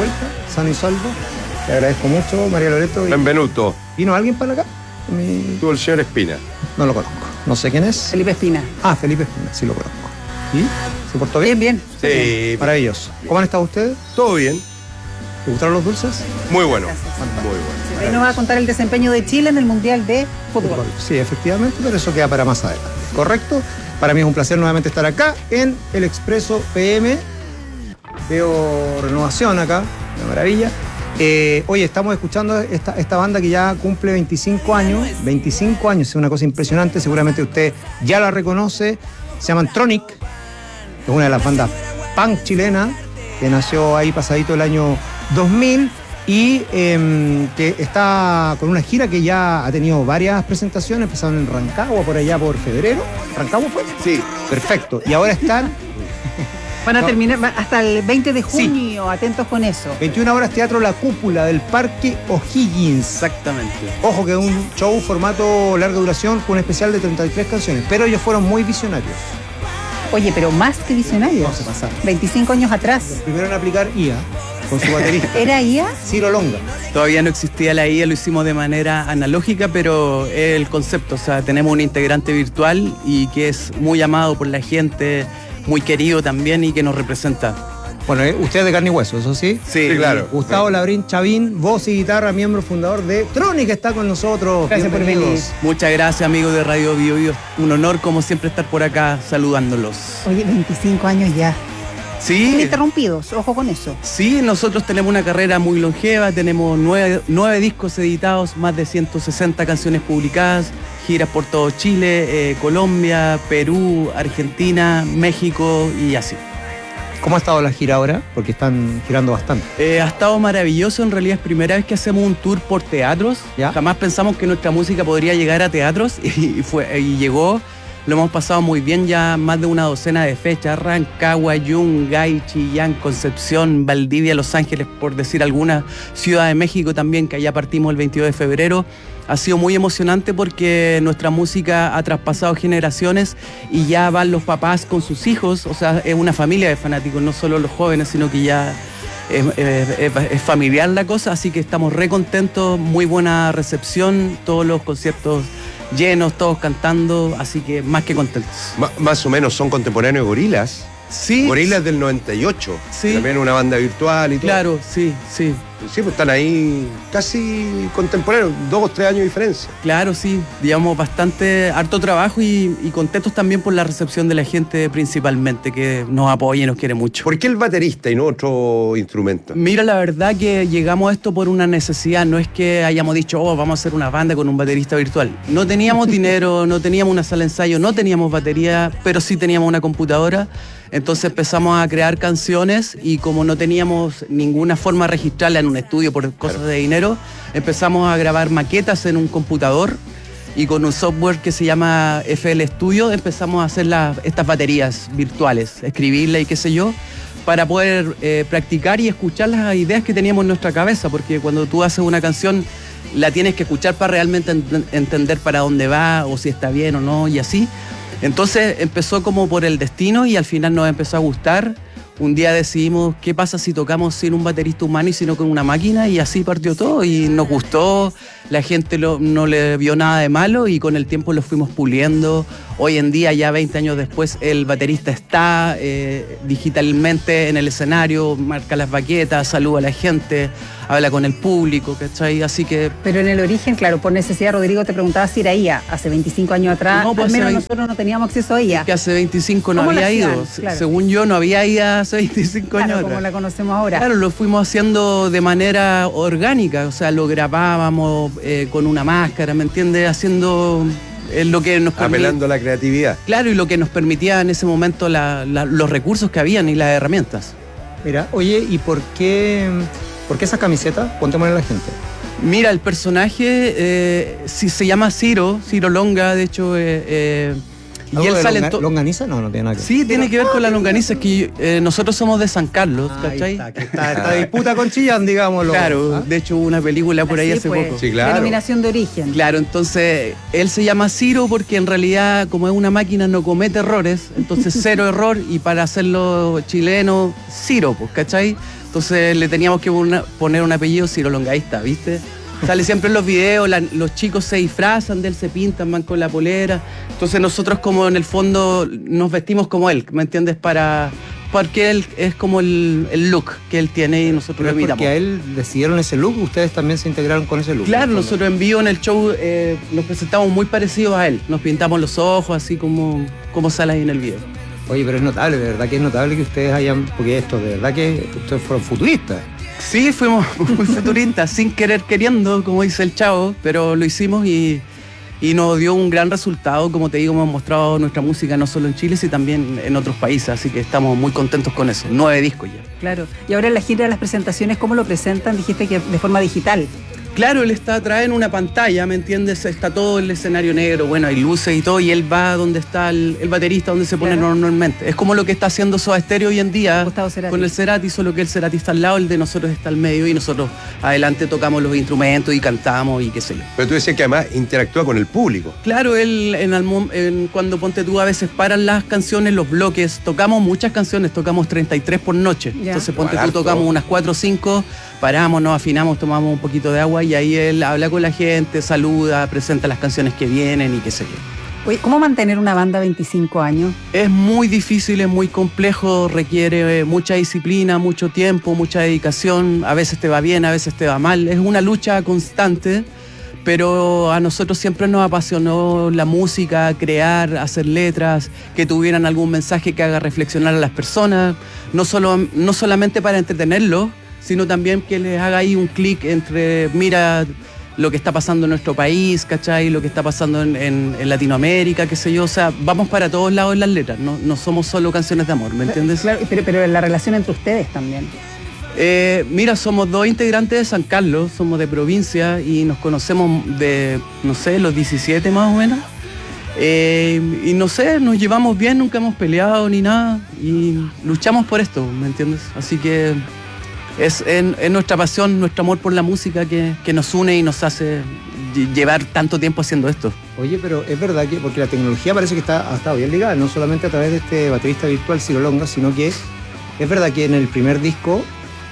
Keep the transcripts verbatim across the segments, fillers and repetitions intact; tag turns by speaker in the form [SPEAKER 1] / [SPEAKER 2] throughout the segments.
[SPEAKER 1] vuelta, sano y salvo. Te agradezco mucho, María Loreto.
[SPEAKER 2] Benvenuto.
[SPEAKER 1] ¿Vino alguien para acá? Mi...
[SPEAKER 2] Tú, el señor Espina.
[SPEAKER 1] No lo conozco. No sé quién es.
[SPEAKER 3] Felipe Espina.
[SPEAKER 1] Ah, Felipe Espina, sí lo conozco. ¿Y? ¿Se portó bien?
[SPEAKER 3] Bien, bien.
[SPEAKER 2] Sí.
[SPEAKER 1] Maravilloso. ¿Cómo han estado ustedes?
[SPEAKER 2] Todo bien.
[SPEAKER 1] ¿Te gustaron los dulces?
[SPEAKER 2] Muy bueno.
[SPEAKER 3] Gracias.
[SPEAKER 2] Muy bueno.
[SPEAKER 3] Hoy nos va a contar el desempeño de Chile en el Mundial de Fútbol.
[SPEAKER 1] Sí, efectivamente, pero eso queda para más adelante. ¿Correcto? Para mí es un placer nuevamente estar acá en el Expreso P M. Veo renovación acá, una maravilla. Eh, oye, estamos escuchando esta, esta banda que ya cumple veinticinco años. veinticinco años, es una cosa impresionante. Seguramente usted ya la reconoce. Se llaman Tronic. Es una de las bandas punk chilenas que nació ahí pasadito el año dos mil y eh, que está con una gira que ya ha tenido varias presentaciones. Empezaron en Rancagua por allá por febrero. ¿Rancagua fue?
[SPEAKER 2] Sí.
[SPEAKER 1] Perfecto. Y ahora están...
[SPEAKER 3] Van a
[SPEAKER 1] No.
[SPEAKER 3] terminar va- hasta el veinte de junio, atentos con eso.
[SPEAKER 1] veintiuna horas Teatro La Cúpula del Parque O'Higgins.
[SPEAKER 4] Exactamente.
[SPEAKER 1] Ojo que es un show formato larga duración con un especial de treinta y tres canciones, pero ellos fueron muy visionarios.
[SPEAKER 3] Oye, pero más que visionarios.
[SPEAKER 1] No se pasaron.
[SPEAKER 3] veinticinco años atrás.
[SPEAKER 1] Primero en aplicar I A con su baterista,
[SPEAKER 3] ¿Era I A?
[SPEAKER 1] Ciro Longa.
[SPEAKER 4] Todavía no existía la I A, lo hicimos de manera analógica, pero es el concepto. O sea, tenemos un integrante virtual y que es muy amado por la gente, muy querido también y que nos representa.
[SPEAKER 1] Bueno, eh, usted es de carne y hueso, eso sí.
[SPEAKER 2] Sí, claro.
[SPEAKER 1] Gustavo Labrín Chavín, voz y guitarra, miembro fundador de Tronic, que está con nosotros.
[SPEAKER 3] Gracias por
[SPEAKER 1] Bienvenidos.
[SPEAKER 3] venir.
[SPEAKER 4] Muchas gracias, amigos de Radio Bio Bio. Un honor, como siempre, estar por acá saludándolos.
[SPEAKER 3] Oye, veinticinco años ya.
[SPEAKER 4] Sí,
[SPEAKER 3] Interrumpidos, ojo con eso.
[SPEAKER 4] sí, nosotros tenemos una carrera muy longeva, tenemos nueve, nueve discos editados, más de ciento sesenta canciones publicadas, giras por todo Chile, eh, Colombia, Perú, Argentina, México y así.
[SPEAKER 1] ¿Cómo ha estado la gira ahora? Porque están girando bastante.
[SPEAKER 4] Eh, ha estado maravilloso, en realidad es primera vez que hacemos un tour por teatros.
[SPEAKER 1] ¿Ya?
[SPEAKER 4] Jamás pensamos que nuestra música podría llegar a teatros y, fue, y llegó. Lo hemos pasado muy bien, ya más de una docena de fechas. Rancagua, Yungay, Chillán, Concepción, Valdivia, Los Ángeles, por decir alguna. Ciudad de México también, que allá partimos el veintidós de febrero. Ha sido muy emocionante porque nuestra música ha traspasado generaciones y ya van los papás con sus hijos. O sea, es una familia de fanáticos, no solo los jóvenes, sino que ya es, es- es- es familiar la cosa. Así que estamos re contentos, muy buena recepción, todos los conciertos llenos, todos cantando, así que más que contentos.
[SPEAKER 2] Ma- más o menos son contemporáneos de Gorilas.
[SPEAKER 4] Sí,
[SPEAKER 2] Gorilas del noventa y ocho.
[SPEAKER 4] Sí.
[SPEAKER 2] También una banda virtual y todo.
[SPEAKER 4] claro, sí, sí.
[SPEAKER 2] Sí, pues están ahí casi contemporáneos, dos o tres años de diferencia.
[SPEAKER 4] Claro, sí, digamos bastante, harto trabajo y, y contentos también por la recepción de la gente principalmente, que nos apoya y nos quiere mucho.
[SPEAKER 2] ¿Por qué el baterista y no otro instrumento?
[SPEAKER 4] Mira, la verdad que llegamos a esto por una necesidad, no es que hayamos dicho, oh, vamos a hacer una banda con un baterista virtual. No teníamos dinero, no teníamos una sala de ensayo, no teníamos batería, pero sí teníamos una computadora. Entonces empezamos a crear canciones y como no teníamos ninguna forma de registrarla en un estudio por cosas de dinero, empezamos a grabar maquetas en un computador y con un software que se llama F L Studio empezamos a hacer las- estas baterías virtuales, escribirlas y qué sé yo, para poder eh, practicar y escuchar las ideas que teníamos en nuestra cabeza, porque cuando tú haces una canción la tienes que escuchar para realmente ent- entender para dónde va o si está bien o no y así. Entonces empezó como por el destino y al final nos empezó a gustar. Un día decidimos qué pasa si tocamos sin un baterista humano y sino con una máquina y así partió todo y nos gustó, la gente lo- no le vio nada de malo y con el tiempo lo fuimos puliendo. Hoy en día, ya veinte años después, el baterista está eh, digitalmente en el escenario, marca las baquetas, saluda a la gente, habla con el público, ¿cachai? Así que
[SPEAKER 3] Pero en el origen, claro, por necesidad, Rodrigo te preguntaba si era I A. Hace veinticinco años atrás,
[SPEAKER 4] No, pues
[SPEAKER 3] al menos
[SPEAKER 4] hace
[SPEAKER 3] nosotros no teníamos acceso a I A.
[SPEAKER 4] que hace veinticinco no
[SPEAKER 3] ¿Cómo la
[SPEAKER 4] había
[SPEAKER 3] hacían?
[SPEAKER 4] ido.
[SPEAKER 3] Claro.
[SPEAKER 4] Según yo, no había ido hace veinticinco
[SPEAKER 3] Claro,
[SPEAKER 4] años
[SPEAKER 3] como
[SPEAKER 4] atrás.
[SPEAKER 3] la conocemos ahora.
[SPEAKER 4] Claro, lo fuimos haciendo de manera orgánica, o sea, lo grabábamos eh, con una máscara, ¿me entiendes? Haciendo eh, lo que nos permitía.
[SPEAKER 2] Apelando a la creatividad.
[SPEAKER 4] Claro, y lo que nos permitía en ese momento la- la- los recursos que habían y las herramientas.
[SPEAKER 1] Mira, oye, ¿y por qué, por qué esa camiseta? Cuéntamelo a la gente.
[SPEAKER 4] Mira, el personaje eh, si se llama Ciro, Ciro Longa, de hecho, eh, eh, y
[SPEAKER 1] ¿Algo
[SPEAKER 4] él
[SPEAKER 1] de
[SPEAKER 4] sale en
[SPEAKER 1] longa-
[SPEAKER 4] to-
[SPEAKER 1] ¿Longaniza? No, no tiene nada que ver.
[SPEAKER 4] Sí, tiene que ver con la longaniza, es que eh, nosotros somos de San Carlos,
[SPEAKER 1] Ahí
[SPEAKER 4] ¿cachai?
[SPEAKER 1] está, que está, esta disputa con Chillán, digámoslo.
[SPEAKER 4] Claro,
[SPEAKER 1] ¿Ah?
[SPEAKER 4] de hecho hubo una película por ahí
[SPEAKER 3] Así
[SPEAKER 4] hace
[SPEAKER 3] fue.
[SPEAKER 4] poco.
[SPEAKER 2] Sí, claro.
[SPEAKER 3] Denominación de origen.
[SPEAKER 4] Claro, entonces él se llama Ciro porque en realidad como es una máquina no comete errores, entonces cero error y para hacerlo chileno, Ciro, pues, ¿cachai? Entonces le teníamos que una- poner un apellido cirolongaísta, ¿viste? Sale siempre en los videos, la- los chicos se disfrazan de él, se pintan, van con la polera. Entonces nosotros como en el fondo nos vestimos como él, ¿me entiendes? Para, porque él es como el, el look que él tiene y nosotros
[SPEAKER 1] Pero
[SPEAKER 4] lo
[SPEAKER 1] es
[SPEAKER 4] imitamos.
[SPEAKER 1] porque a él decidieron ese look, ustedes también se integraron con ese look.
[SPEAKER 4] Claro,
[SPEAKER 1] en el fondo.
[SPEAKER 4] nosotros en vivo en el show eh, nos presentamos muy parecidos a él. Nos pintamos los ojos así como, como sale ahí en el video.
[SPEAKER 1] Oye, pero es notable, de verdad que es notable que ustedes hayan, porque esto, de verdad que ustedes fueron futuristas.
[SPEAKER 4] Sí, fuimos muy futuristas, sin querer queriendo, como dice el chavo, pero lo hicimos y, y nos dio un gran resultado. Como te digo, hemos mostrado nuestra música no solo en Chile, sino también en otros países, así que estamos muy contentos con eso. Nueve discos ya.
[SPEAKER 3] Claro. Y ahora en la gira de las presentaciones, ¿cómo lo presentan? Dijiste que de forma digital.
[SPEAKER 4] Claro, él está atrás en una pantalla, ¿me entiendes? Está todo el escenario negro, bueno, hay luces y todo, y él va donde está el, el baterista, donde se pone
[SPEAKER 3] Claro.
[SPEAKER 4] normalmente. Es como lo que está haciendo Soda Stereo hoy en día
[SPEAKER 3] Gustavo Cerati.
[SPEAKER 4] con el Cerati, solo que el Cerati está al lado, el de nosotros está al medio, y nosotros adelante tocamos los instrumentos y cantamos y qué sé yo.
[SPEAKER 2] Pero tú decías que además interactúa con el público.
[SPEAKER 4] Claro, él en, el mom- en- cuando ponte tú a veces paran las canciones, los bloques, tocamos muchas canciones, tocamos treinta y tres por noche.
[SPEAKER 3] Ya.
[SPEAKER 4] Entonces ponte
[SPEAKER 2] Igual
[SPEAKER 4] tú,
[SPEAKER 2] harto.
[SPEAKER 4] tocamos unas cuatro o cinco, paramos, nos afinamos, tomamos un poquito de agua y ahí él habla con la gente, saluda, presenta las canciones que vienen y qué sé yo.
[SPEAKER 3] Oye, ¿cómo mantener una banda veinticinco años?
[SPEAKER 4] Es muy difícil, es muy complejo, requiere eh, mucha disciplina, mucho tiempo, mucha dedicación. A veces te va bien, a veces te va mal. Es una lucha constante, pero a nosotros siempre nos apasionó la música, crear, hacer letras, que tuvieran algún mensaje que haga reflexionar a las personas, no, solo, no solamente para entretenerlos, sino también que les haga ahí un clic entre, mira lo que está pasando en nuestro país, ¿cachai? Lo que está pasando en, en- en Latinoamérica, qué sé yo. O sea, vamos para todos lados en las letras, no, no somos solo canciones de amor, ¿me entiendes?
[SPEAKER 3] Claro, pero, pero la relación entre ustedes también.
[SPEAKER 4] Eh, mira, somos dos integrantes de San Carlos, somos de provincia y nos conocemos de, no sé, los diecisiete más o menos. Eh, y no sé, nos llevamos bien, nunca hemos peleado ni nada y luchamos por esto, ¿me entiendes? Así que es, en- es nuestra pasión, nuestro amor por la música que, que nos une y nos hace lle- llevar tanto tiempo haciendo esto.
[SPEAKER 1] Oye, pero es verdad que, porque la tecnología parece que está, ha estado bien ligada, no solamente a través de este baterista virtual Ciro Longa, sino que es verdad que en el primer disco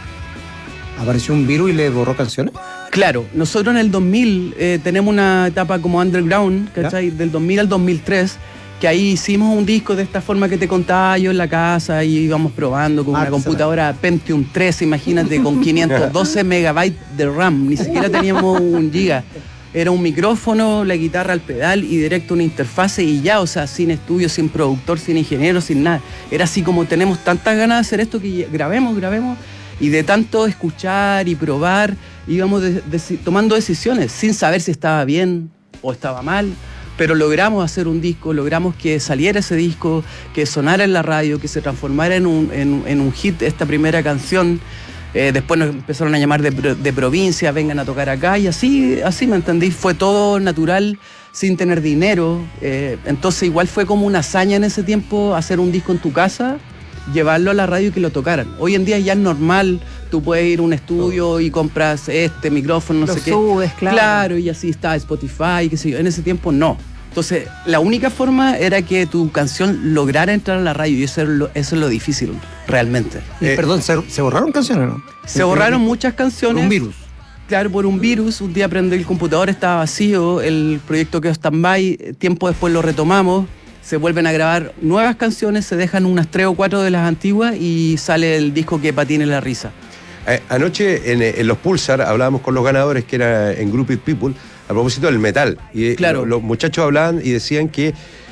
[SPEAKER 1] apareció un virus y le borró canciones.
[SPEAKER 4] Claro, nosotros en el dos mil eh, tenemos una etapa como underground, ¿cachai? Del dos mil al dos mil tres, que ahí hicimos un disco de esta forma que te contaba yo en la casa y íbamos probando con
[SPEAKER 1] Ah,
[SPEAKER 4] una
[SPEAKER 1] que
[SPEAKER 4] computadora Pentium tres, imagínate, con quinientos doce megabytes de RAM, ni siquiera teníamos un giga. Era un micrófono, la guitarra al pedal y directo una interfase y ya, o sea, sin estudio, sin productor, sin ingeniero, sin nada. Era así como tenemos tantas ganas de hacer esto que grabemos, grabemos. Y de tanto escuchar y probar, íbamos de- de- tomando decisiones sin saber si estaba bien o estaba mal, pero logramos hacer un disco, logramos que saliera ese disco, que sonara en la radio, que se transformara en un, en, en un hit esta primera canción. Eh, después nos empezaron a llamar de, pro- de provincia, vengan a tocar acá, y así, así me entendí, fue todo natural, sin tener dinero. Eh, entonces igual fue como una hazaña en ese tiempo hacer un disco en tu casa, llevarlo a la radio y que lo tocaran. Hoy en día ya es normal, tú puedes ir a un estudio y compras este micrófono, no
[SPEAKER 3] Lo
[SPEAKER 4] sé qué.
[SPEAKER 3] subes, claro.
[SPEAKER 4] Claro, y así está Spotify, qué sé yo. En ese tiempo no. Entonces, la única forma era que tu canción lograra entrar a la radio y eso es lo, eso es lo difícil, realmente.
[SPEAKER 1] Y,
[SPEAKER 2] Eh,
[SPEAKER 1] perdón, ¿se, se borraron canciones o no?
[SPEAKER 4] Se borraron muchas
[SPEAKER 1] Por
[SPEAKER 4] canciones.
[SPEAKER 1] un virus.
[SPEAKER 4] Claro, por un virus. Un día prendí el computador, estaba vacío, el proyecto quedó stand-by, tiempo después lo retomamos, se vuelven a grabar nuevas canciones, se dejan unas tres o cuatro de las antiguas y sale el disco que patine la risa.
[SPEAKER 2] Eh, anoche en, en los Pulsar hablábamos con los ganadores, que era en Group It People, a propósito del metal. Y eh,
[SPEAKER 4] Claro.
[SPEAKER 2] lo- los muchachos hablaban y decían que